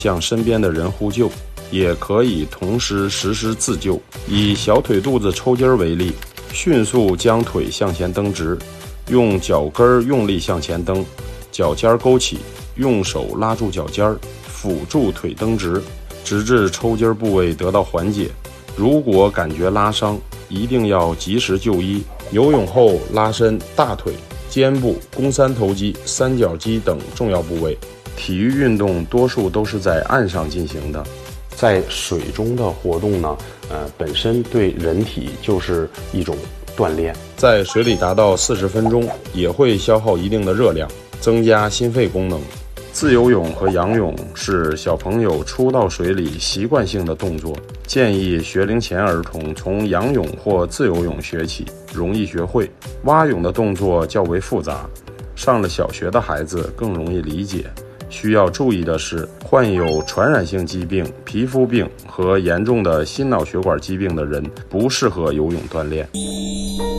向身边的人呼救，也可以同时实施自救。以小腿肚子抽筋为例，迅速将腿向前蹬直，用脚跟用力向前蹬，脚尖勾起，用手拉住脚尖，辅助腿蹬直，直至抽筋部位得到缓解。如果感觉拉伤，一定要及时就医。游泳后拉伸大腿、肩部、肱三头肌、三角肌等重要部位。体育运动多数都是在岸上进行的，在水中的活动呢，本身对人体就是一种锻炼。在水里达到40分钟，也会消耗一定的热量，增加心肺功能。自由泳和仰泳是小朋友初到水里习惯性的动作，建议学龄前儿童从仰泳或自由泳学起，容易学会。蛙泳的动作较为复杂，上了小学的孩子更容易理解。需要注意的是，患有传染性疾病、皮肤病和严重的心脑血管疾病的人不适合游泳锻炼。